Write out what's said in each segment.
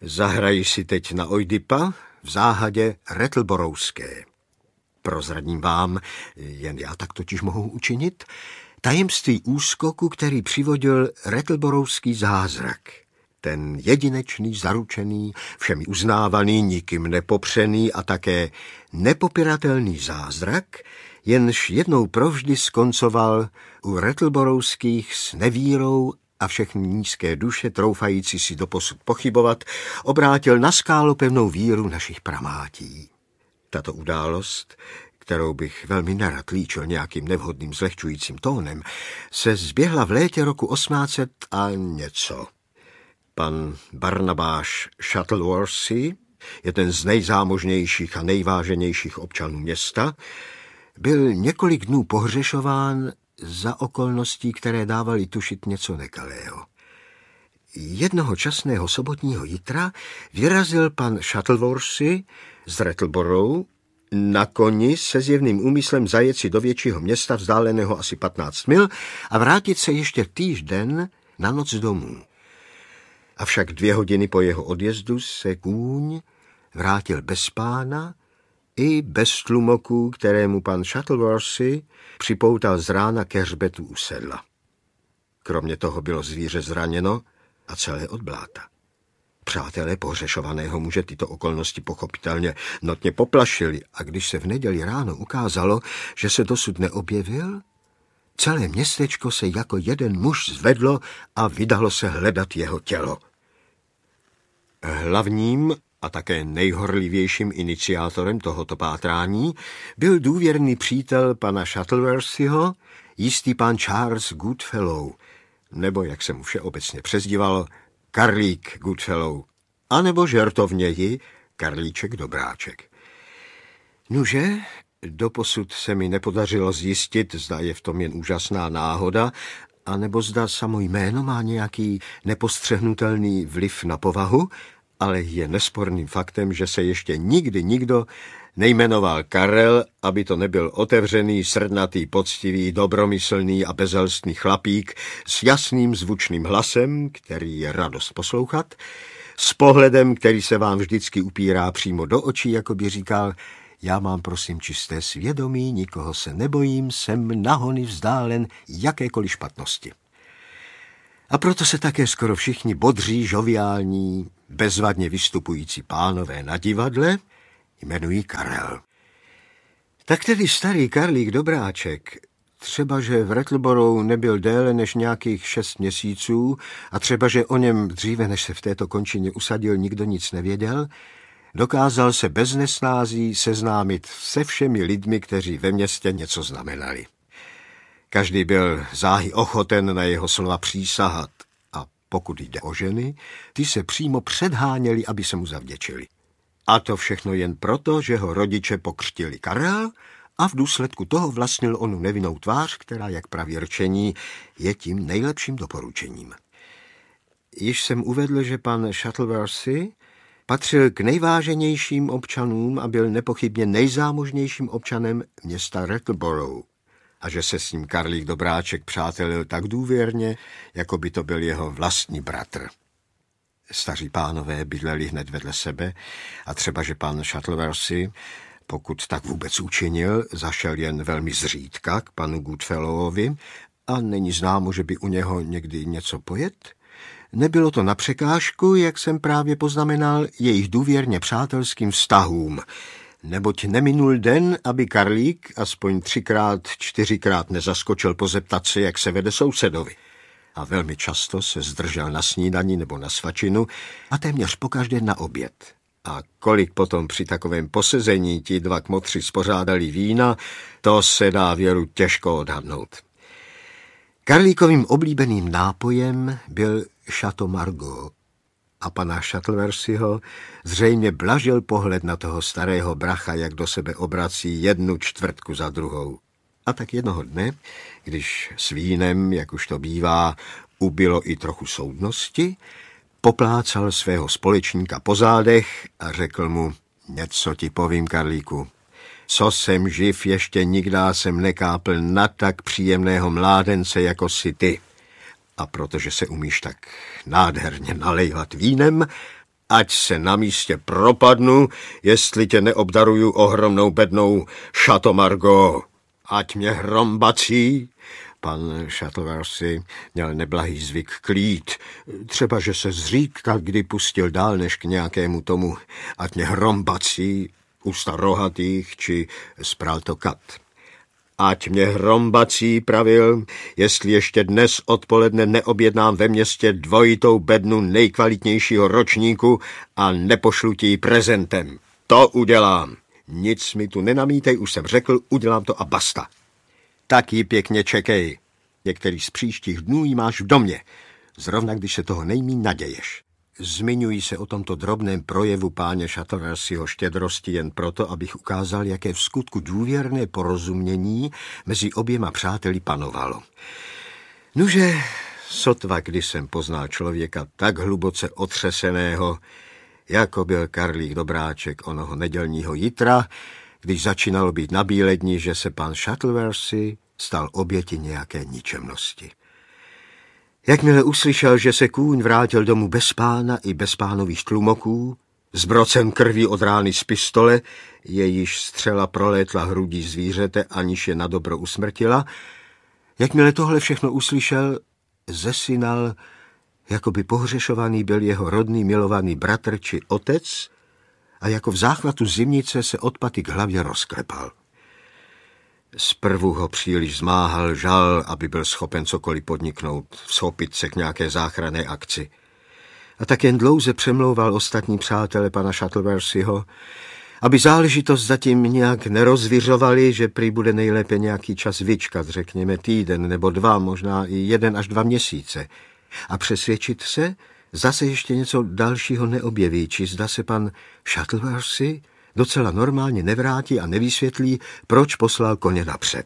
Zahraji si teď na Oidipa v záhadě Rattleborowské. Prozradím vám, jen já tak totiž mohu učinit, tajemství úskoku, který přivodil Rattleborowský zázrak. Ten jedinečný, zaručený, všemi uznávaný, nikým nepopřený a také nepopiratelný zázrak, jenž jednou provždy skoncoval u Rattleborowských s nevírou a všechny nízké duše, troufající si doposud pochybovat, obrátil na skálu pevnou víru našich pramátí. Tato událost, kterou bych velmi nerad líčil nějakým nevhodným zlehčujícím tónem, se zběhla v létě roku 1800 a něco. Pan Barnabáš Shuttleworthy, jeden z nejzámožnějších a nejváženějších občanů města, byl několik dnů pohřešován za okolností, které dávaly tušit něco nekalého. Jednoho časného sobotního jitra vyrazil pan Shuttleworthy z Rattleborough na koni se zjevným úmyslem zajet si do většího města vzdáleného asi 15 mil a vrátit se ještě týž den na noc domů. Avšak 2 hodiny po jeho odjezdu se kůň vrátil bez pána i bez tlumoku, kterému pan Shuttleworthy připoutal z rána ke hřbetu u sedla. Kromě toho bylo zvíře zraněno a celé od bláta. Přátelé pohřešovaného muže tyto okolnosti pochopitelně notně poplašili a když se v neděli ráno ukázalo, že se dosud neobjevil, celé městečko se jako jeden muž zvedlo a vydalo se hledat jeho tělo. Hlavním a také nejhorlivějším iniciátorem tohoto pátrání byl důvěrný přítel pana Shuttleworthyho, jistý pan Charles Goodfellow, nebo, jak se mu všeobecně přezdívalo, Karlík Goodfellow, anebo žertovněji Karlíček Dobráček. Nuže, doposud se mi nepodařilo zjistit, zda je v tom jen úžasná náhoda, anebo zda samo jméno má nějaký nepostřehnutelný vliv na povahu, ale je nesporným faktem, že se ještě nikdy nikdo nejmenoval Karel, aby to nebyl otevřený, srdnatý, poctivý, dobromyslný a bezelstný chlapík s jasným zvučným hlasem, který je radost poslouchat, s pohledem, který se vám vždycky upírá přímo do očí, jako by říkal: já mám prosím čisté svědomí, nikoho se nebojím, jsem nahony vzdálen jakékoliv špatnosti. A proto se také skoro všichni bodří, žoviální, bezvadně vystupující pánové na divadle jmenují Karel. Tak tedy starý Karlík Dobráček, třeba že v Rattleborough nebyl déle než nějakých 6 měsíců a třeba že o něm dříve, než se v této končině usadil, nikdo nic nevěděl, dokázal se bez nesnází seznámit se všemi lidmi, kteří ve městě něco znamenali. Každý byl záhy ochoten na jeho slova přísahat a pokud jde o ženy, ty se přímo předháněli, aby se mu zavděčili. A to všechno jen proto, že ho rodiče pokřtili Karel a v důsledku toho vlastnil onu nevinnou tvář, která, jak praví rčení, je tím nejlepším doporučením. Již jsem uvedl, že pan Shuttleworthy patřil k nejváženějším občanům a byl nepochybně nejzámožnějším občanem města Rattleborough a že se s ním Karlík Dobráček přátelil tak důvěrně, jako by to byl jeho vlastní bratr. Staří pánové bydleli hned vedle sebe a třeba, že pan Shuttleworthy, pokud tak vůbec učinil, zašel jen velmi zřídka k panu Goodfellowovi a není známo, že by u něho někdy něco pojet. Nebylo to na překážku, jak jsem právě poznamenal, jejich důvěrně přátelským vztahům, neboť neminul den, aby Karlík aspoň 3x, 4x nezaskočil pozeptat se, jak se vede sousedovi. A velmi často se zdržel na snídani nebo na svačinu a téměř pokaždé na oběd. A kolik potom při takovém posezení ti 2 kmotři spořádali vína, to se dá věru těžko odhadnout. Karlíkovým oblíbeným nápojem byl Chateau Margaux a pana Shuttleworthyho zřejmě blažil pohled na toho starého bracha, jak do sebe obrací 1/4 za druhou. A tak jednoho dne, když s vínem, jak už to bývá, ubylo i trochu soudnosti, poplácal svého společníka po zádech a řekl mu: něco ti povím, Karlíku. Co jsem živ, ještě nikdy jsem nekápl na tak příjemného mládence, jako si ty. A protože se umíš tak nádherně nalejvat vínem ať se na místě propadnu, jestli tě neobdaruju ohromnou bednou Chateau Margaux. Ať mě hrombací. Pan Shuttleworthy měl neblahý zvyk klít. Třeba, že se zříkal, kdy pustil dál než k nějakému tomu, ať mě hrombací, ústa rohatých či spraltokat. Ať mě hrombací, pravil, jestli ještě dnes odpoledne neobjednám ve městě dvojitou bednu nejkvalitnějšího ročníku a nepošlu ti ji prezentem. To udělám. Nic mi tu nenamítej, už jsem řekl, udělám to a basta. Tak ji pěkně čekej. Některý z příštích dnů ji máš v domě, zrovna když se toho nejmíň naděješ. Zmiňuji se o tomto drobném projevu páně Shuttleworthyho štědrosti jen proto, abych ukázal, jaké v skutku důvěrné porozumění mezi oběma přáteli panovalo. Nuže, sotva kdy jsem poznal člověka tak hluboce otřeseného, jako byl Karlík Dobráček onoho nedělního jitra, když začínalo být na bíledni, že se pan Shuttleworthy stal oběti nějaké ničemnosti. Jakmile uslyšel, že se kůň vrátil domů bez pána i bez pánových tlumoků, s brocem krví od rány z pistole, jejíž střela prolétla hrudí zvířete, aniž je nadobro usmrtila, jakmile tohle všechno uslyšel, zesinal, jako by pohřešovaný byl jeho rodný milovaný bratr či otec, a jako v záchvatu zimnice se od paty k hlavě rozklepal. Zprvu ho příliš zmáhal žal, aby byl schopen cokoliv podniknout, schopit se k nějaké záchranné akci. A tak jen dlouze přemlouval ostatní přátele pana Shuttleworthyho, aby záležitost zatím nějak nerozviřovali, že prý bude nejlépe nějaký čas vyčkat, řekněme týden nebo dva, možná i 1 až 2 měsíce, a přesvědčit se, zda se ještě něco dalšího neobjeví, či zda se pan Shuttleworthy docela normálně nevrátí a nevysvětlí, proč poslal koně napřed.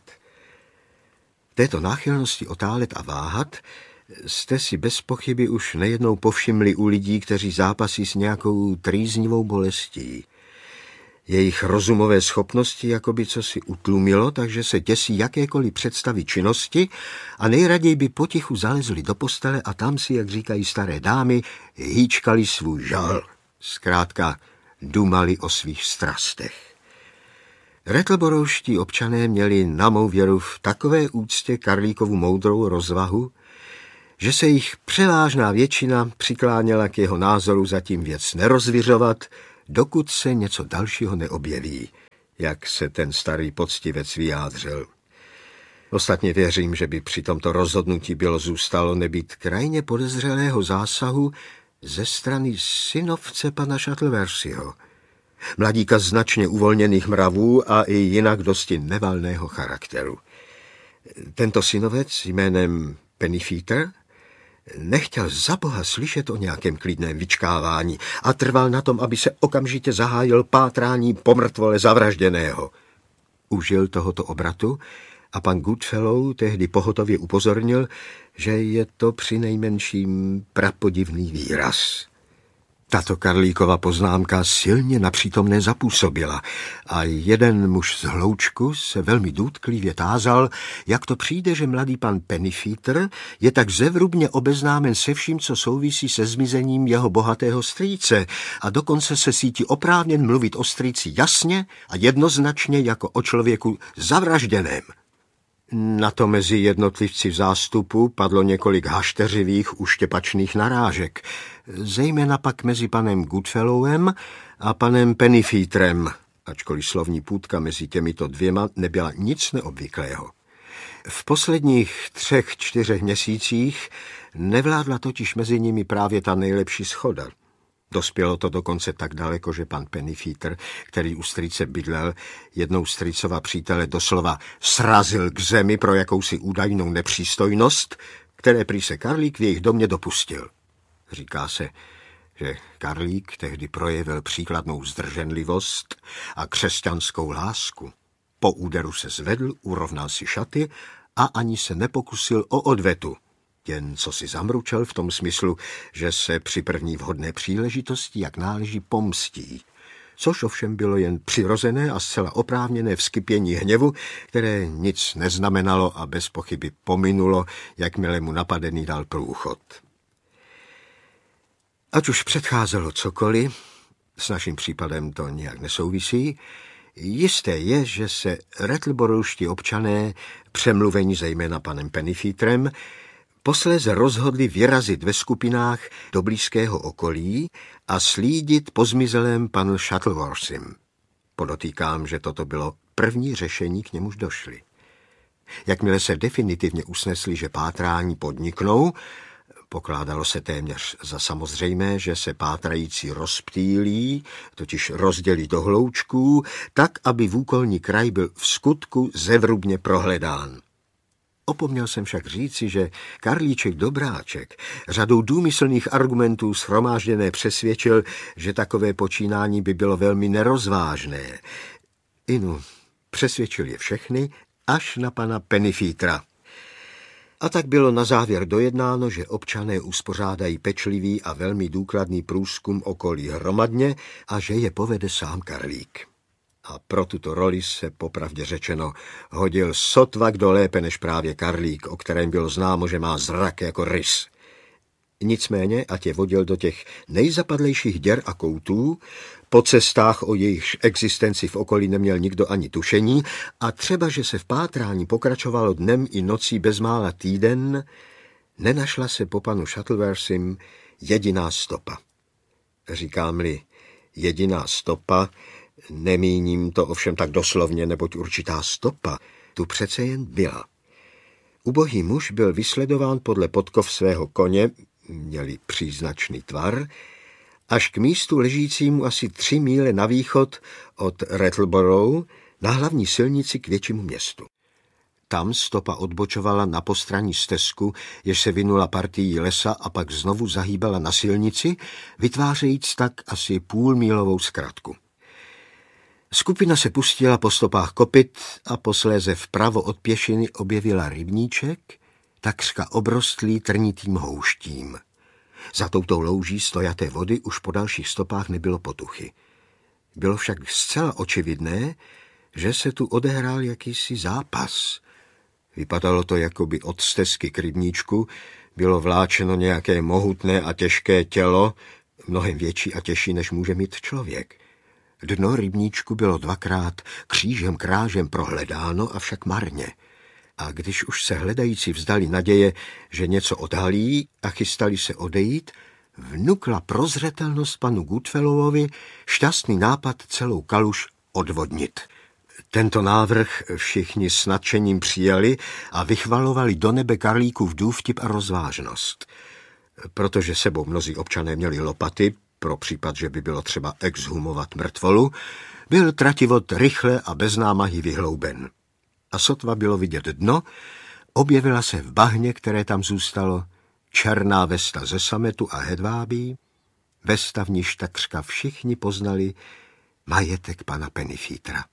Této náchylnosti otálet a váhat jste si bez pochyby už nejednou povšimli u lidí, kteří zápasí s nějakou trýznivou bolestí. Jejich rozumové schopnosti jakoby co si utlumilo, takže se děsí jakékoliv představy činnosti a nejraději by potichu zalezli do postele a tam si, jak říkají staré dámy, hýčkali svůj žal. Zkrátka dumali o svých strastech. Rattleborouští občané měli na mou věru v takové úctě Karlíkovu moudrou rozvahu, že se jich převážná většina přikláněla k jeho názoru zatím věc nerozviřovat, dokud se něco dalšího neobjeví, jak se ten starý poctivec vyjádřil. Ostatně věřím, že by při tomto rozhodnutí bylo zůstalo nebýt krajně podezřelého zásahu ze strany synovce pana Shuttleworthyho, mladíka značně uvolněných mravů a i jinak dosti nevalného charakteru. Tento synovec jménem Pennyfeather nechtěl za boha slyšet o nějakém klidném vyčkávání a trval na tom, aby se okamžitě zahájil pátrání po mrtvole zavražděného. Užil tohoto obratu a pan Goodfellow tehdy pohotově upozornil, že je to přinejmenším prapodivný výraz. Tato Karlíkova poznámka silně na přítomné zapůsobila a jeden muž z hloučku se velmi důtklivě tázal, jak to přijde, že mladý pan Pennyfeather je tak zevrubně obeznámen se vším, co souvisí se zmizením jeho bohatého strýce a dokonce se cítí oprávněn mluvit o strýci jasně a jednoznačně jako o člověku zavražděném. Na to mezi jednotlivci v zástupu padlo několik hašteřivých uštěpačných narážek, zejména pak mezi panem Goodfellowem a panem Pennyfeatherem, ačkoliv slovní půtka mezi těmito dvěma nebyla nic neobvyklého. V posledních 3-4 měsících nevládla totiž mezi nimi právě ta nejlepší shoda. Dospělo to dokonce tak daleko, že pan Pennyfeather, který u strýce bydlel, jednou strýcova přítele doslova srazil k zemi pro jakousi údajnou nepřístojnost, které prý se Karlík v jejich domě dopustil. Říká se, že Karlík tehdy projevil příkladnou zdrženlivost a křesťanskou lásku. Po úderu se zvedl, urovnal si šaty a ani se nepokusil o odvetu. Jen co si zamručel v tom smyslu, že se při první vhodné příležitosti jak náleží pomstí, což ovšem bylo jen přirozené a zcela oprávněné vzkypění hněvu, které nic neznamenalo a bez pochyby pominulo, jakmile mu napadený dal průchod. Ať už předcházelo cokoliv, s naším případem to nijak nesouvisí, jisté je, že se rattleborowští občané, přemluvení zejména panem Pennyfeatrem, posléze rozhodli vyrazit ve skupinách do blízkého okolí a slídit po zmizelém panu Shuttleworthym. Podotýkám, že toto bylo první řešení, k němuž došli. Jakmile se definitivně usnesli, že pátrání podniknou, pokládalo se téměř za samozřejmé, že se pátrající rozptýlí, totiž rozdělí do hloučků, tak, aby úkolní kraj byl v skutku zevrubně prohledán. Opomněl jsem však říci, že Karlíček Dobráček řadou důmyslných argumentů shromážděné přesvědčil, že takové počínání by bylo velmi nerozvážné. Přesvědčil je všechny, až na pana Pennyfeatra. A tak bylo na závěr dojednáno, že občané uspořádají pečlivý a velmi důkladný průzkum okolí hromadně a že je povede sám Karlík. A pro tuto roli se popravdě řečeno hodil sotva kdo lépe než právě Karlík, o kterém bylo známo, že má zrak jako rys. Nicméně, ať je vodil do těch nejzapadlejších děr a koutů, po cestách, o jejichž existenci v okolí neměl nikdo ani tušení, a třeba, že se v pátrání pokračovalo dnem i nocí bezmála týden, nenašla se po panu Shuttleworthym jediná stopa. Říkám-li jediná stopa, nemíním to ovšem tak doslovně, neboť určitá stopa tu přece jen byla. Ubohý muž byl vysledován podle podkov svého koně, měli příznačný tvar, až k místu ležícímu asi 3 míle na východ od Rattleborough na hlavní silnici k většímu městu. Tam stopa odbočovala na postranní stezku, jež se vinula partií lesa a pak znovu zahýbala na silnici, vytvářejíc tak asi půlmílovou zkratku. Skupina se pustila po stopách kopyt a posléze vpravo od pěšiny objevila rybníček, takřka obrostlý trnitým houštím. Za touto louží stojaté vody už po dalších stopách nebylo potuchy. Bylo však zcela očividné, že se tu odehrál jakýsi zápas. Vypadalo to, jako by od stezky k rybníčku bylo vláčeno nějaké mohutné a těžké tělo, mnohem větší a těžší, než může mít člověk. Dno rybníčku bylo 2krát křížem krážem prohledáno, avšak marně. A když už se hledající vzdali naděje, že něco odhalí a chystali se odejít, vnukla prozřetelnost panu Goodfellowovi šťastný nápad celou kaluž odvodnit. Tento návrh všichni s nadšením přijali a vychvalovali do nebe Karlíkův důvtip a rozvážnost. Protože sebou mnozí občané měli lopaty, pro případ, že by bylo třeba exhumovat mrtvolu, byl trativod rychle a bez námahy vyhlouben. A sotva bylo vidět dno, objevila se v bahně, které tam zůstalo, černá vesta ze sametu a hedvábí, vesta, v níž takřka všichni poznali majetek pana Pennyfeatra.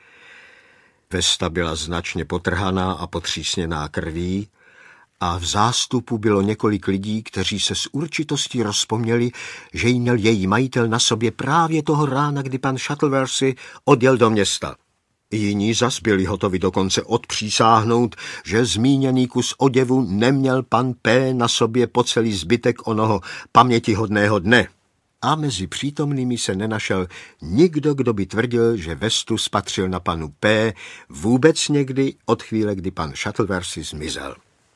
Vesta byla značně potrhaná a potřísněná krví a v zástupu bylo několik lidí, kteří se s určitostí rozpomněli, že ji měl její majitel na sobě právě toho rána, kdy pan Shuttleworthy odjel do města. Jiní zas byli hotovi dokonce odpřísáhnout, že zmíněný kus oděvu neměl pan P. na sobě po celý zbytek onoho pamětihodného dne. A mezi přítomnými se nenašel nikdo, kdo by tvrdil, že vestu spatřil na panu P. vůbec někdy od chvíle, kdy pan Shuttleworthy zmizel.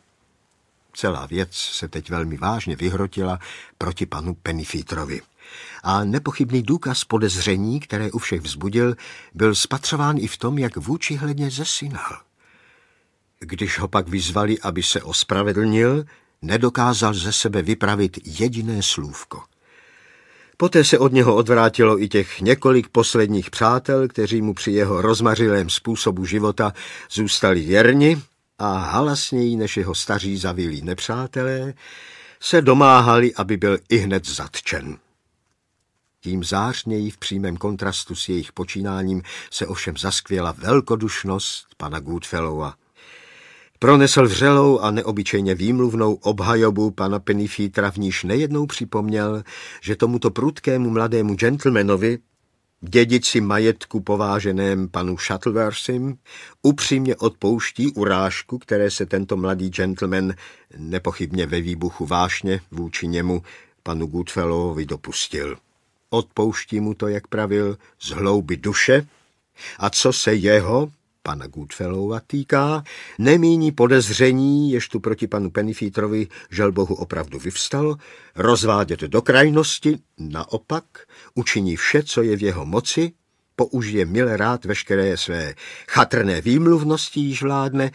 Celá věc se teď velmi vážně vyhrotila proti panu Pennyfeatrovi. A nepochybný důkaz podezření, které u všech vzbudil, byl spatřován i v tom, jak vůčihledně zesinal. Když ho pak vyzvali, aby se ospravedlnil, nedokázal ze sebe vypravit jediné slůvko. Poté se od něho odvrátilo i těch několik posledních přátel, kteří mu při jeho rozmařilém způsobu života zůstali věrni a halasněji než jeho staří zavilí nepřátelé se domáhali, aby byl ihned zatčen. Tím zářněji v přímém kontrastu s jejich počínáním se ovšem zaskvěla velkodušnost pana Goodfellowa. Pronesl vřelou a neobyčejně výmluvnou obhajobu pana Pennyfeatra, v níž nejednou připomněl, že tomuto prudkému mladému gentlemanovi, dědici majetku pováženém panu Shuttleworthym, upřímně odpouští urážku, které se tento mladý gentleman nepochybně ve výbuchu vášně vůči němu panu Goodfellowovi dopustil. Odpouští mu to, jak pravil, z hloubi duše, a co se jeho, pana Goodfellowova, týká, nemíní podezření, jež tu proti panu Pennyfeatherovi želbohu opravdu vyvstalo, rozvádět do krajnosti, naopak učiní vše, co je v jeho moci, použije mile rád veškeré své chatrné výmluvnosti, již vládne,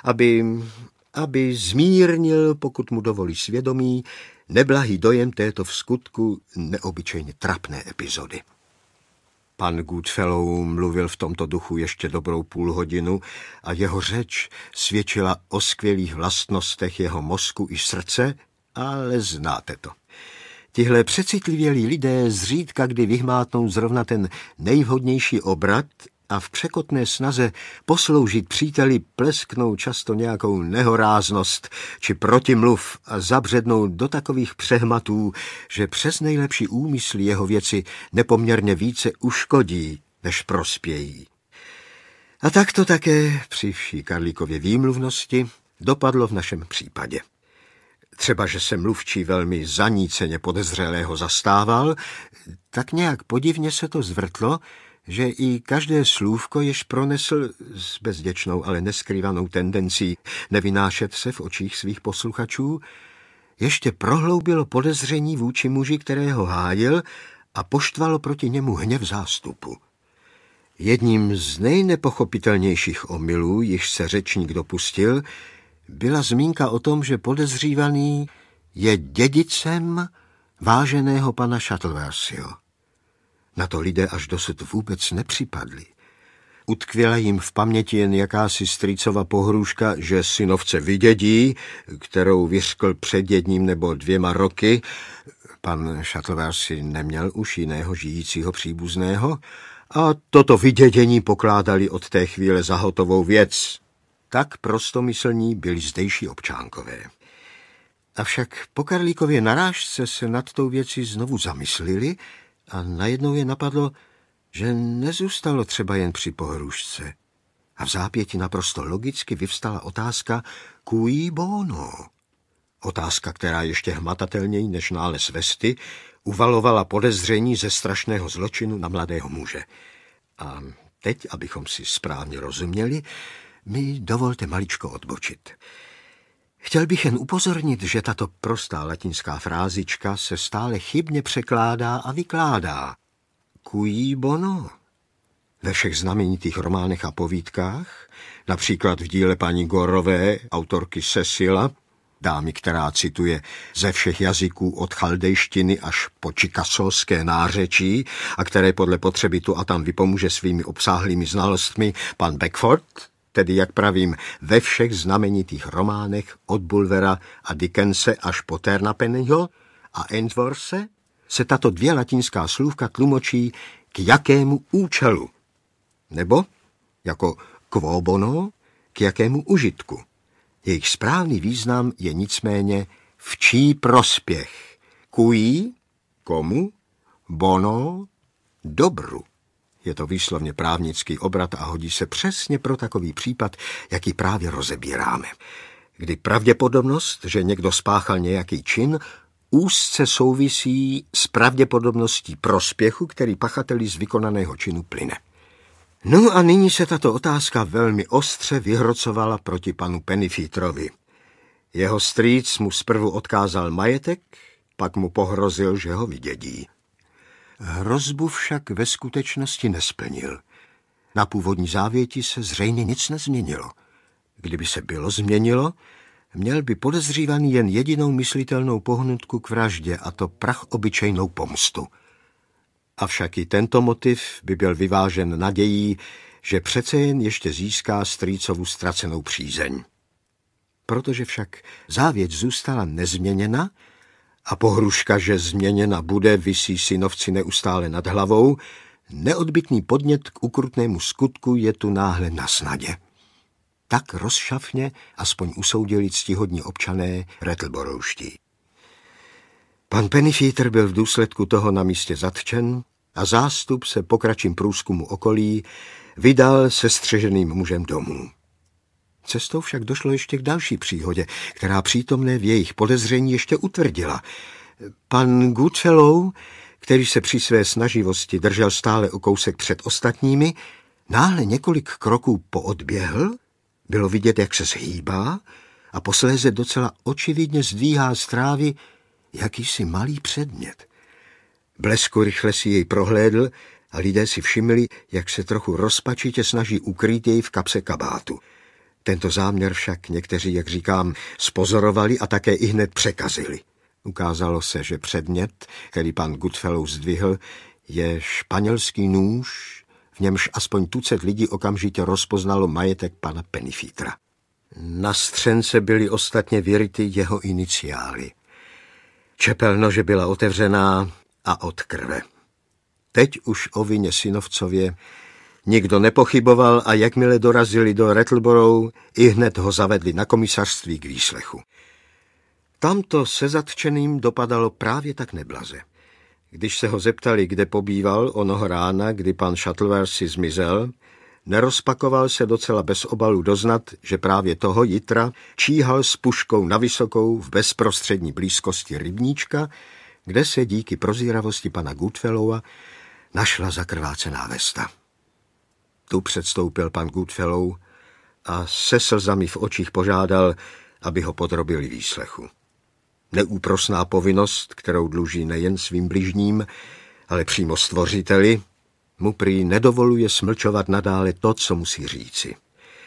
aby zmírnil, pokud mu dovolí svědomí, neblahý dojem této vskutku neobyčejně trapné epizody. Pan Goodfellow mluvil v tomto duchu ještě dobrou půlhodinu a jeho řeč svědčila o skvělých vlastnostech jeho mozku i srdce, ale znáte to. Tihle přecitlivělí lidé zřídka kdy vyhmátnou zrovna ten nejvhodnější obrat a v překotné snaze posloužit příteli plesknou často nějakou nehoráznost či protimluv a zabřednou do takových přehmatů, že přes nejlepší úmysly jeho věci nepoměrně více uškodí, než prospějí. A tak to také při vší Karlíkově výmluvnosti dopadlo v našem případě. Třeba, že se mluvčí velmi zaníceně podezřelého zastával, tak nějak podivně se to zvrtlo, že i každé slůvko, jež pronesl s bezděčnou, ale neskrývanou tendencí nevynášet se v očích svých posluchačů, ještě prohloubilo podezření vůči muži, kterého hájil, a poštvalo proti němu hněv zástupu. Jedním z nejnepochopitelnějších omylů, již se řečník dopustil, byla zmínka o tom, že podezřívaný je dědicem váženého pana Shuttleworthyho. Na to lidé až dosud vůbec nepřipadli. Utkvěla jim v paměti jen jakási strýcova pohrůžka, že synovce vydědí, kterou vyřkl před 1 nebo 2 roky. Pan Shuttleworthy neměl už jiného žijícího příbuzného a toto vydědění pokládali od té chvíle za hotovou věc. Tak prostomyslní byli zdejší občánkové. Avšak po Karlíkově narážce se nad tou věcí znovu zamyslili a najednou je napadlo, že nezůstalo třeba jen při pohrůžce. A v zápěti naprosto logicky vyvstala otázka cui bono. Otázka, která ještě hmatatelněji než nález vesty uvalovala podezření ze strašného zločinu na mladého muže. A teď, abychom si správně rozuměli, mi dovolte maličko odbočit. Chtěl bych jen upozornit, že tato prostá latinská frázička se stále chybně překládá a vykládá. Cui bono. Ve všech znamenitých románech a povídkách, například v díle paní Gorové, autorky Cecila, dámy, která cituje ze všech jazyků od chaldejštiny až po čikasolské nářečí a které podle potřeby tu a tam vypomůže svými obsáhlými znalostmi pan Beckford, tedy, jak pravím, ve všech znamenitých románech od Bulwera a Dickense až po Ternapennyho a Ainsworthe se tato 2 latinská slůvka tlumočí k jakému účelu, nebo jako quo bono, k jakému užitku. Jejich správný význam je nicméně v čí prospěch. Cui, komu, bono, dobru. Je to výslovně právnický obrat a hodí se přesně pro takový případ, jaký právě rozebíráme. Kdy pravděpodobnost, že někdo spáchal nějaký čin, úzce souvisí s pravděpodobností prospěchu, který pachateli z vykonaného činu plyne. No a nyní se tato otázka velmi ostře vyhrocovala proti panu Pennyfeatherovi. Jeho strýc mu zprvu odkázal majetek, pak mu pohrozil, že ho vydědí. Hrozbu však ve skutečnosti nesplnil. Na původní závěti se zřejmě nic nezměnilo. Kdyby se bylo změnilo, měl by podezřívaný jen jedinou myslitelnou pohnutku k vraždě, a to prachobyčejnou pomstu. Avšak i tento motiv by byl vyvážen nadějí, že přece jen ještě získá strýcovu ztracenou přízeň. Protože však závěť zůstala nezměněna a pohruška, že změněna bude, visí synovci neustále nad hlavou, neodbytný podnět k ukrutnému skutku je tu náhle na snadě. Tak rozšafně aspoň usoudili ctihodní občané Rattleborowští. Pan Pennyfeather byl v důsledku toho na místě zatčen a zástup se po kratším průzkumu okolí vydal se střeženým mužem domů. Cestou však došlo ještě k další příhodě, která přítomné v jejich podezření ještě utvrdila. Pan Goodfellow, který se při své snaživosti držel stále o kousek před ostatními, náhle několik kroků poodběhl, bylo vidět, jak se zhýbá a posléze docela očividně zdvíhá z trávy jakýsi malý předmět. Blesku rychle si jej prohlédl a lidé si všimli, jak se trochu rozpačitě snaží ukrýt jej v kapse kabátu. Tento záměr však někteří, jak říkám, spozorovali a také ihned překazili. Ukázalo se, že předmět, který pan Goodfellow zdvihl, je španělský nůž, v němž aspoň tucet lidí okamžitě rozpoznalo majetek pana Pennyfeathera. Na střence byly ostatně vyryty jeho iniciály. Čepel nože byla otevřená a od krve. Teď už o vině synovcově nikdo nepochyboval a jakmile dorazili do Rattleborough, ihned ho zavedli na komisařství k výslechu. Tamto se zatčeným dopadalo právě tak neblaze. Když se ho zeptali, kde pobýval onoho rána, kdy pan Shuttleworthy zmizel, nerozpakoval se docela bez obalu doznat, že právě toho jitra číhal s puškou na vysokou v bezprostřední blízkosti rybníčka, kde se díky prozíravosti pana Goodfellowa našla zakrvácená vesta. Tu předstoupil pan Goodfellow a se slzami v očích požádal, aby ho podrobili výslechu. Neúprosná povinnost, kterou dluží nejen svým bližním, ale přímo stvořiteli, mu prý nedovoluje smlčovat nadále to, co musí říci.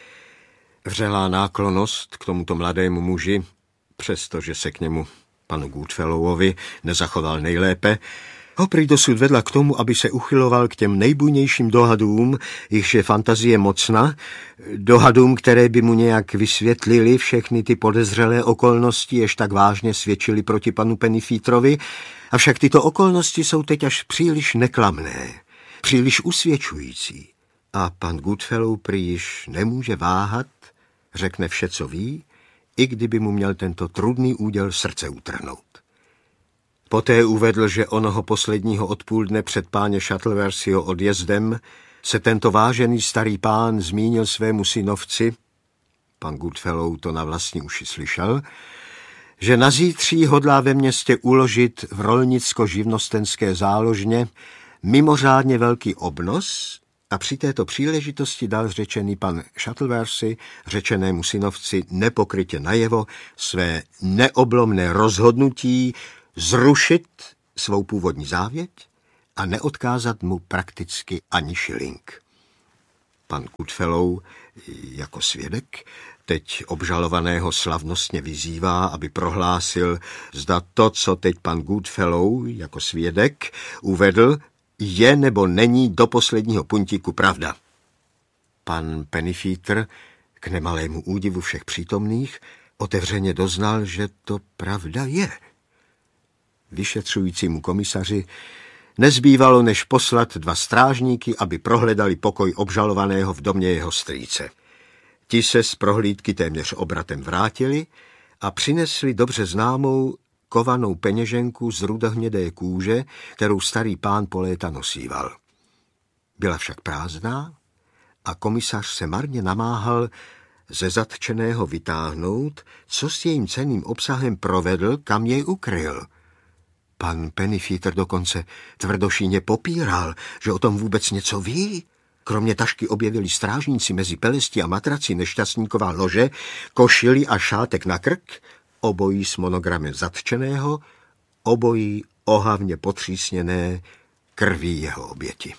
Vřelá náklonnost k tomuto mladému muži, přestože se k němu, panu Goodfellowovi, nezachoval nejlépe, ho prý dosud vedla k tomu, aby se uchyloval k těm nejbujnějším dohadům, jichž je fantazie mocna, dohadům, které by mu nějak vysvětlili všechny ty podezřelé okolnosti, jež tak vážně svědčily proti panu Pennyfeatherovi, avšak tyto okolnosti jsou teď až příliš neklamné, příliš usvědčující. A pan Goodfellow prý již nemůže váhat, řekne vše, co ví, i kdyby mu měl tento trudný úděl srdce utrhnout. Poté uvedl, že onoho posledního odpoledne před páně Shuttleworthyho odjezdem se tento vážený starý pán zmínil svému synovci, pan Goodfellow to na vlastní uši slyšel, že na zítří hodlá ve městě uložit v rolnicko-živnostenské záložně mimořádně velký obnos a při této příležitosti dal řečený pan Shuttleworthy řečenému synovci nepokrytě najevo své neoblomné rozhodnutí zrušit svou původní závěť a neodkázat mu prakticky ani šiling. Pan Goodfellow jako svědek teď obžalovaného slavnostně vyzývá, aby prohlásil, zda to, co teď pan Goodfellow jako svědek uvedl, je nebo není do posledního puntíku pravda. Pan Pennyfeather, k nemalému údivu všech přítomných, otevřeně doznal, že to pravda je. Vyšetřujícímu komisaři nezbývalo, než poslat 2 strážníky, aby prohledali pokoj obžalovaného v domě jeho strýce. Ti se z prohlídky téměř obratem vrátili a přinesli dobře známou kovanou peněženku z rudohnědé kůže, kterou starý pán po léta nosíval. Byla však prázdná a komisař se marně namáhal ze zatčeného vytáhnout, co s jejím cenným obsahem provedl, kam jej ukryl. Pan Pennyfeather dokonce tvrdošíně popíral, že o tom vůbec něco ví. Kromě tašky objevili strážníci mezi pelesti a matraci nešťastníková lože, košili a šátek na krk, obojí s monogramem zatčeného, obojí ohavně potřísněné krví jeho oběti.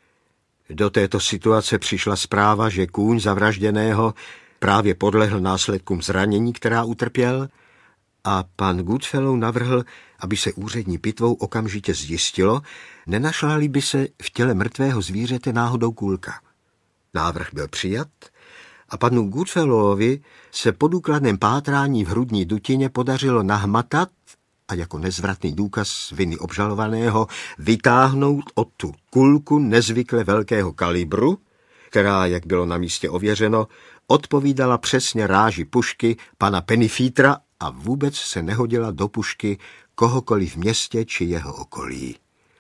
Do této situace přišla zpráva, že kůň zavražděného právě podlehl následkům zranění, která utrpěl, a pan Goodfellow navrhl, aby se úřední pitvou okamžitě zjistilo, nenašla-li by se v těle mrtvého zvířete náhodou kulka. Návrh byl přijat a panu Goodfellowovi se po důkladném pátrání v hrudní dutině podařilo nahmatat a jako nezvratný důkaz viny obžalovaného vytáhnout odtud kulku nezvykle velkého kalibru, která, jak bylo na místě ověřeno, odpovídala přesně ráži pušky pana Pennyfeathera a vůbec se nehodila do pušky kohokoliv v městě či jeho okolí.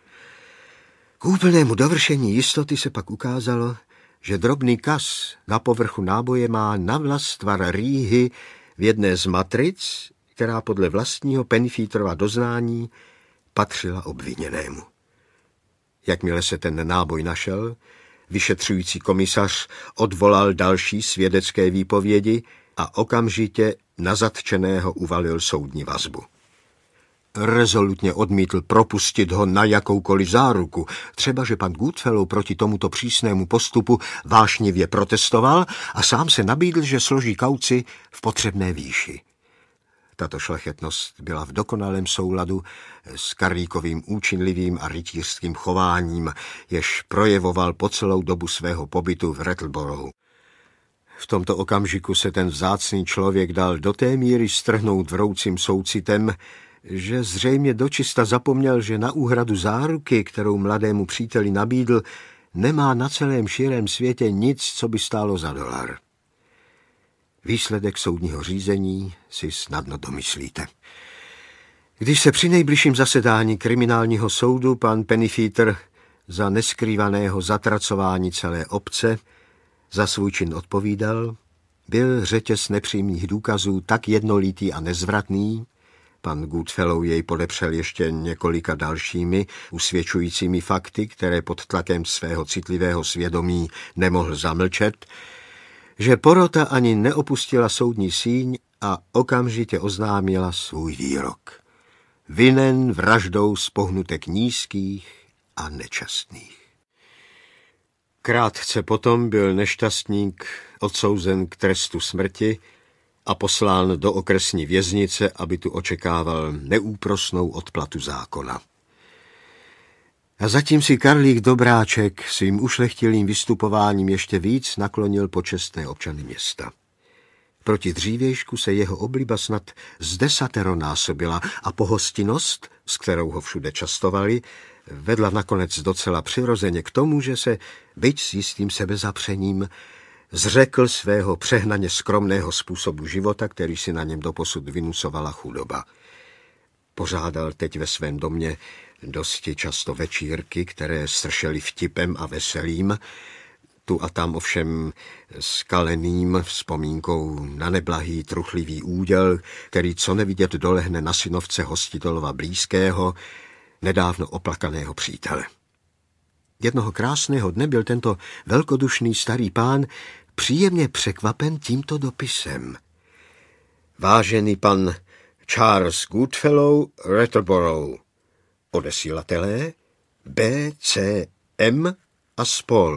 K úplnému dovršení jistoty se pak ukázalo, že drobný kas na povrchu náboje má navlast tvar rýhy v jedné z matric, která podle vlastního Pennyfeatherova doznání patřila obviněnému. Jakmile se ten náboj našel, vyšetřující komisař odvolal další svědecké výpovědi a okamžitě na zatčeného uvalil soudní vazbu. Rezolutně odmítl propustit ho na jakoukoliv záruku, třeba že pan Goodfellow proti tomuto přísnému postupu vášnivě protestoval a sám se nabídl, že složí kauci v potřebné výši. Tato šlechetnost byla v dokonalém souladu s Karlíkovým účinlivým a rytířským chováním, jež projevoval po celou dobu svého pobytu v Rattleborough. V tomto okamžiku se ten vzácný člověk dal do té míry strhnout vroucím soucitem, že zřejmě dočista zapomněl, že na úhradu záruky, kterou mladému příteli nabídl, nemá na celém širém světě nic, co by stálo za $1. Výsledek soudního řízení si snadno domyslíte. Když se při nejbližším zasedání kriminálního soudu pan Pennyfeather za neskrývaného zatracování celé obce za svůj čin odpovídal, byl řetěz nepřímých důkazů tak jednolitý a nezvratný, pan Goodfellow jej podepřel ještě několika dalšími usvědčujícími fakty, které pod tlakem svého citlivého svědomí nemohl zamlčet, že porota ani neopustila soudní síň a okamžitě oznámila svůj výrok. Vinen vraždou z pohnutek nízkých a nečestných. Krátce potom byl nešťastník odsouzen k trestu smrti a poslán do okresní věznice, aby tu očekával neúprosnou odplatu zákona. A zatím si Karlík Dobráček svým ušlechtilým vystupováním ještě víc naklonil počestné občany města. Proti dřívějšku se jeho obliba snad zdesateronásobila a pohostinnost, s kterou ho všude častovali, vedla nakonec docela přirozeně k tomu, že se, byť s jistým sebezapřením, zřekl svého přehnaně skromného způsobu života, který si na něm doposud vynucovala chudoba. Pořádal teď ve svém domě dosti často večírky, které stršely vtipem a veselím, tu a tam ovšem skaleným vzpomínkou na neblahý truchlivý úděl, který co nevidět dolehne na synovce hostitelova blízkého, nedávno oplakaného přítele. Jednoho krásného dne byl tento velkodušný starý pán příjemně překvapen tímto dopisem. Vážený pan Charles Goodfellow, Rattleborough, odesílatelé B, C, M a spol.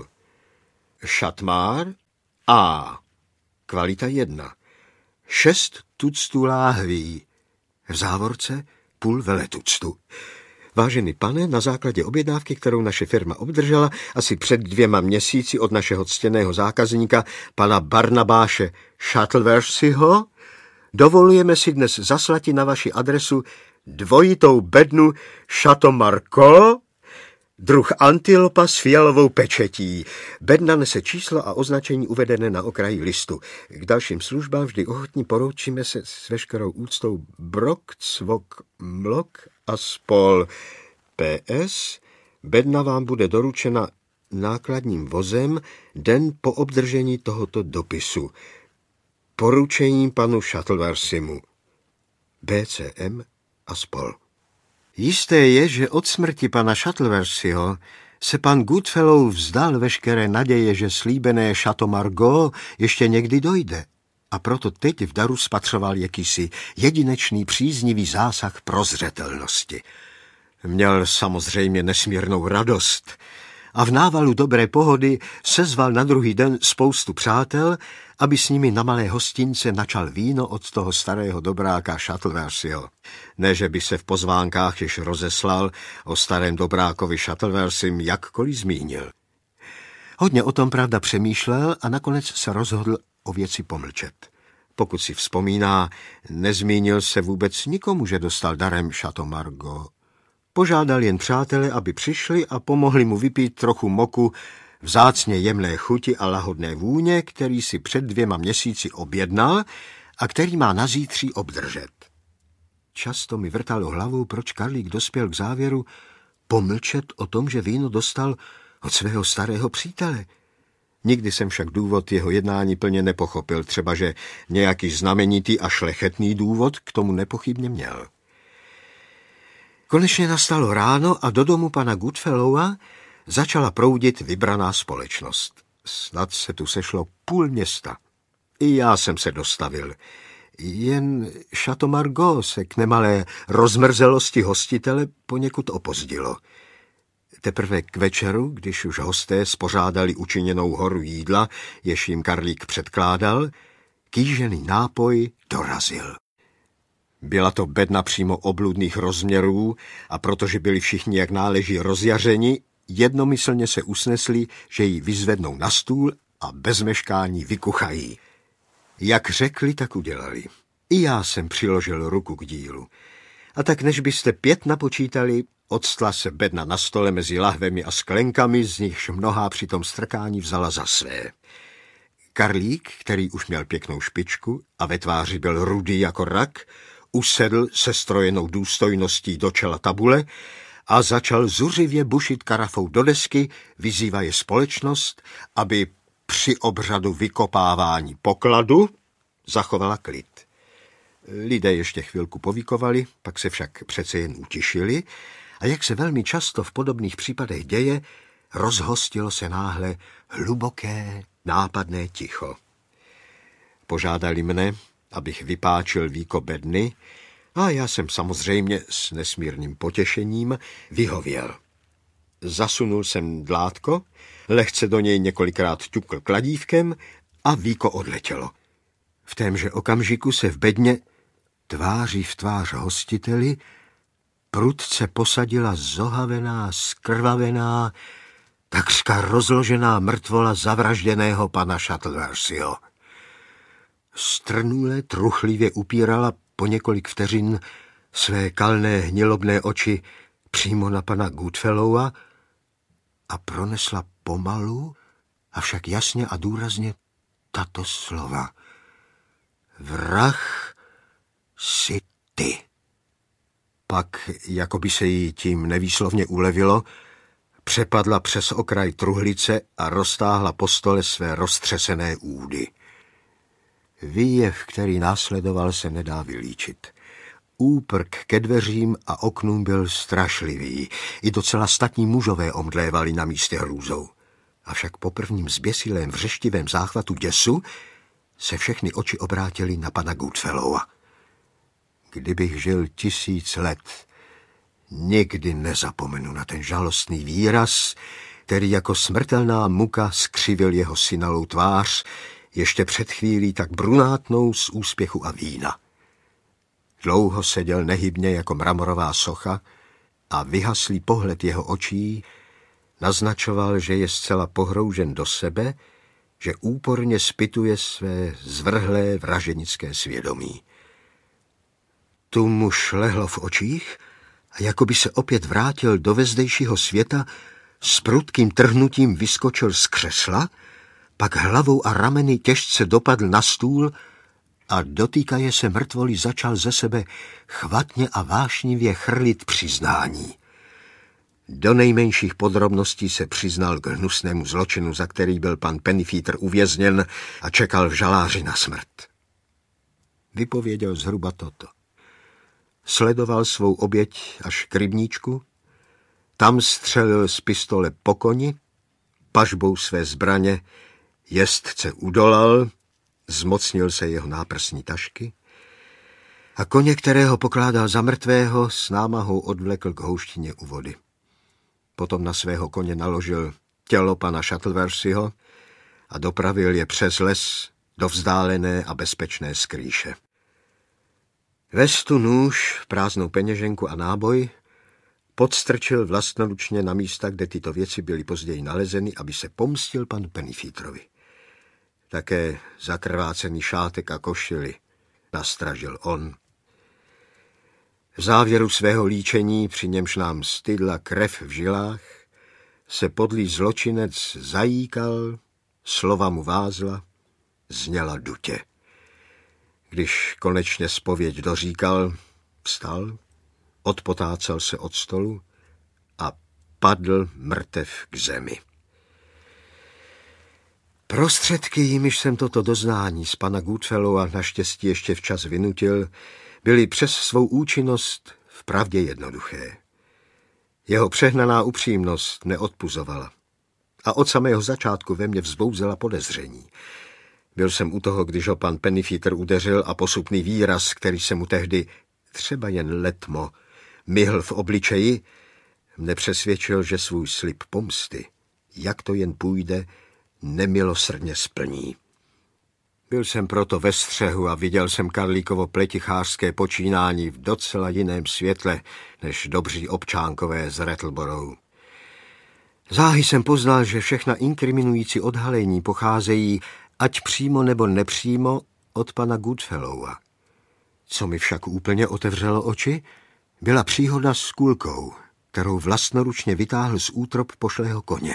Šatmár A. Kvalita 1. 6 tuctů láhví. V závorce půl veletuctu. Vážený pane, na základě objednávky, kterou naše firma obdržela asi před 2 měsíci od našeho ctěného zákazníka, pana Barnabáše Shuttleworthyho, dovolujeme si dnes zaslati na vaši adresu 2 bednu Chateau Margaux, druh antilopa s fialovou pečetí. Bedna nese číslo a označení uvedené na okraji listu. K dalším službám vždy ochotní poroučíme se s veškerou úctou Brok, Cvok, Mlok a spol. PS. Bedna vám bude doručena nákladním vozem den po obdržení tohoto dopisu. Poručením panu Shuttleworthymu. BCM a spol. Jisté je, že od smrti pana Shuttleworthyho se pan Goodfellow vzdal veškeré naděje, že slíbené Chateau Margaux ještě někdy dojde. A proto teď v daru spatřoval jakýsi jedinečný příznivý zásah prozřetelnosti. Měl samozřejmě nesmírnou radost a v návalu dobré pohody sezval na druhý den spoustu přátel, aby s nimi na malé hostince načal víno od toho starého dobráka Shuttleworthyho. Ne, že by se v pozvánkách již rozeslal o starém dobrákovi Shuttleworthym jakkoliv zmínil. Hodně o tom pravda přemýšlel a nakonec se rozhodl o věci pomlčet. Pokud si vzpomíná, nezmínil se vůbec nikomu, že dostal darem Chateau Margaux. Požádal jen přátele, aby přišli a pomohli mu vypít trochu moku vzácně jemné chuti a lahodné vůně, který si před 2 měsíci objednal a který má na zítří obdržet. Často mi vrtalo hlavou, proč Karlík dospěl k závěru pomlčet o tom, že víno dostal od svého starého přítele. Nikdy jsem však důvod jeho jednání plně nepochopil, třeba že nějaký znamenitý a šlechetný důvod k tomu nepochybně měl. Konečně nastalo ráno a do domu pana Goodfellowa začala proudit vybraná společnost. Snad se tu sešlo půl města. I já jsem se dostavil. Jen Chateau Margaux se k nemalé rozmrzelosti hostitele poněkud opozdilo. Teprve k večeru, když už hosté spořádali učiněnou horu jídla, jež jim Karlík předkládal, kýžený nápoj dorazil. Byla to bedna přímo obludných rozměrů a protože byli všichni jak náleží rozjařeni, jednomyslně se usnesli, že ji vyzvednou na stůl a bez meškání vykuchají. Jak řekli, tak udělali. I já jsem přiložil ruku k dílu. A tak než byste 5 napočítali, odstla se bedna na stole mezi lahvemi a sklenkami, z nichž mnohá při tom strkání vzala za své. Karlík, který už měl pěknou špičku a ve tváři byl rudý jako rak, usedl se strojenou důstojností do čela tabule a začal zuřivě bušit karafou do desky, vyzývaje společnost, aby při obřadu vykopávání pokladu zachovala klid. Lidé ještě chvilku povykovali, pak se však přece jen utišili a jak se velmi často v podobných případech děje, rozhostilo se náhle hluboké, nápadné ticho. Požádali mne, abych vypáčil víko bedny a já jsem samozřejmě s nesmírným potěšením vyhověl. Zasunul jsem dlátko, lehce do něj několikrát ťukl kladívkem a víko odletělo. V témže okamžiku se v bedně, tváří v tvář hostiteli, prudce posadila zohavená, skrvavená, takřka rozložená mrtvola zavražděného pana Shuttleworthyho. Strnule, truchlivě upírala po několik vteřin své kalné, hnilobné oči přímo na pana Goodfellowa a pronesla pomalu, avšak jasně a důrazně tato slova. Vrah jsi ty. Pak, jako by se jí tím nevýslovně ulevilo, přepadla přes okraj truhlice a roztáhla po stole své roztřesené údy. Výjev, který následoval, se nedá vylíčit. Úprk ke dveřím a oknům byl strašlivý. I docela statní mužové omdlévali na místě hrůzou. Avšak po prvním zběsilém vřeštivém záchvatu děsu se všechny oči obrátily na pana Goodfellowa. Kdybych žil 1000 let, nikdy nezapomenu na ten žalostný výraz, který jako smrtelná muka skřivil jeho synalou tvář, ještě před chvílí tak brunátnou z úspěchu a vína. Dlouho seděl nehybně jako mramorová socha a vyhaslý pohled jeho očí naznačoval, že je zcela pohroužen do sebe, že úporně zpytuje své zvrhlé vražednické svědomí. Tu mu šlehlo v očích a jako by se opět vrátil do vezdejšího světa, s prudkým trhnutím vyskočil z křesla, pak hlavou a rameny těžce dopadl na stůl a dotýkaje se mrtvoly začal ze sebe chvatně a vášnivě chrlit přiznání. Do nejmenších podrobností se přiznal k hnusnému zločinu, za který byl pan Pennyfeather uvězněn a čekal v žaláři na smrt. Vypověděl zhruba toto. Sledoval svou oběť až k rybníčku, tam střelil z pistole po koni, pažbou své zbraně jezdce udolal, zmocnil se jeho náprsní tašky a koně, kterého pokládal za mrtvého, s námahou odvlekl k houštině u vody. Potom na svého koně naložil tělo pana Shuttleworthyho a dopravil je přes les do vzdálené a bezpečné skrýše. Vestu, nůž, prázdnou peněženku a náboj podstrčil vlastnoručně na místa, kde tyto věci byly později nalezeny, aby se pomstil panu Pennyfeatherovi. Také zakrvácený šátek a košili nastražil on. V závěru svého líčení, při němž nám stydla krev v žilách, se podlý zločinec zajíkal, slova mu vázla, zněla dutě. Když konečně zpověď doříkal, vstal, odpotácal se od stolu a padl mrtev k zemi. Prostředky, jimiž jsem toto doznání z pana Goodfellowa naštěstí ještě včas vynutil, byly přes svou účinnost vpravdě jednoduché. Jeho přehnaná upřímnost neodpuzovala a od samého začátku ve mně vzbouzela podezření. Byl jsem u toho, když ho pan Pennyfeather udeřil a posupný výraz, který se mu tehdy, třeba jen letmo, myhl v obličeji, mne přesvědčil, že svůj slib pomsty, jak to jen půjde, nemilosrdně splní. Byl jsem proto ve střehu a viděl jsem Karlíkovo pletichářské počínání v docela jiném světle, než dobří občánkové z Rattleborough. Záhy jsem poznal, že všechna inkriminující odhalení pocházejí, ať přímo nebo nepřímo, od pana Goodfellowa. Co mi však úplně otevřelo oči, byla příhoda s kulkou, kterou vlastnoručně vytáhl z útrop pošlého koně.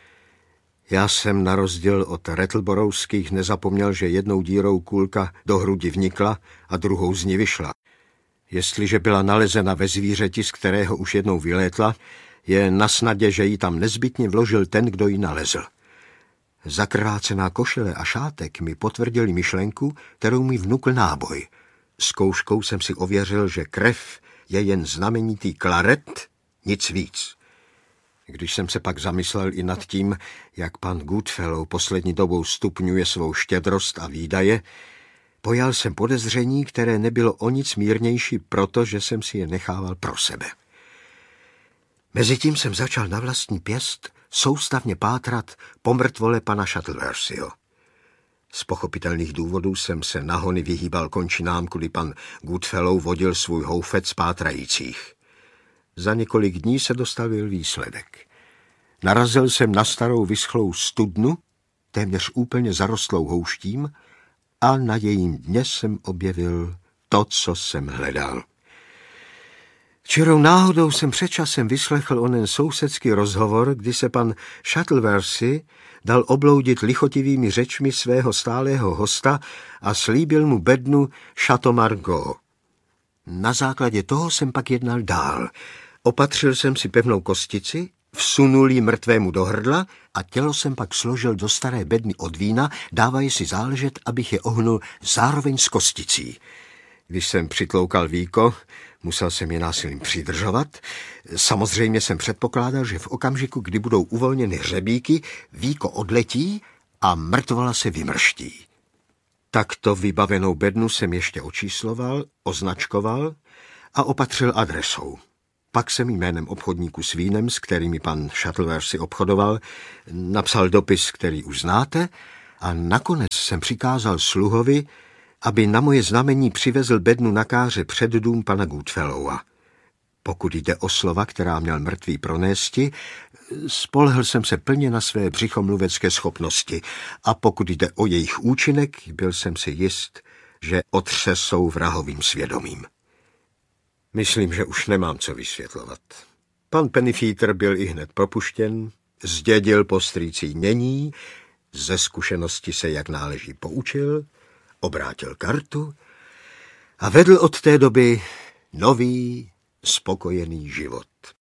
Já jsem na rozdíl od Rattleborowských nezapomněl, že jednou dírou kulka do hrudi vnikla a druhou z ní vyšla. Jestliže byla nalezena ve zvířeti, z kterého už jednou vylétla, je na snadě, že ji tam nezbytně vložil ten, kdo ji nalezl. Zakrvácená košile a šátek mi potvrdili myšlenku, kterou mi vnukl náboj. Zkouškou jsem si ověřil, že krev je jen znamenitý klaret, nic víc. Když jsem se pak zamyslel i nad tím, jak pan Goodfellow poslední dobou stupňuje svou štědrost a výdaje, pojal jsem podezření, které nebylo o nic mírnější, protože jsem si je nechával pro sebe. Mezitím jsem začal na vlastní pěst soustavně pátrat po mrtvole pana Shuttleworthyho. Z pochopitelných důvodů jsem se na hony vyhýbal končinám, kudy pan Goodfellow vodil svůj houfec pátrajících. Za několik dní se dostavil výsledek. Narazil jsem na starou vyschlou studnu, téměř úplně zarostlou houštím, a na jejím dně jsem objevil to, co jsem hledal. Čirou náhodou jsem před časem vyslechl onen sousedský rozhovor, kdy se pan Shuttleworthy dal obloudit lichotivými řečmi svého stálého hosta a slíbil mu bednu Chateau Margaux. Na základě toho jsem pak jednal dál. Opatřil jsem si pevnou kostici, vsunul ji mrtvému do hrdla a tělo jsem pak složil do staré bedny od vína, dávají si záležet, abych je ohnul zároveň s kosticí. Když jsem přitloukal víko, musel jsem je násilím přidržovat. Samozřejmě jsem předpokládal, že v okamžiku, kdy budou uvolněny hřebíky, víko odletí a mrtvola se vymrští. Takto vybavenou bednu jsem ještě očísloval, označkoval a opatřil adresou. Pak jsem jménem obchodníku s vínem, s kterými pan Shuttleworthy obchodoval, napsal dopis, který už znáte, a nakonec jsem přikázal sluhovi, aby na moje znamení přivezl bednu na káře před dům pana Goodfellowa. Pokud jde o slova, která měl mrtvý pronésti, spolehl jsem se plně na své břichomluvecké schopnosti a pokud jde o jejich účinek, byl jsem si jist, že otřesou vrahovým svědomím. Myslím, že už nemám co vysvětlovat. Pan Pennyfeather byl ihned propuštěn, zdědil po strýci jmění, ze zkušenosti se jak náleží poučil, obrátil kartu a vedl od té doby nový, spokojený život.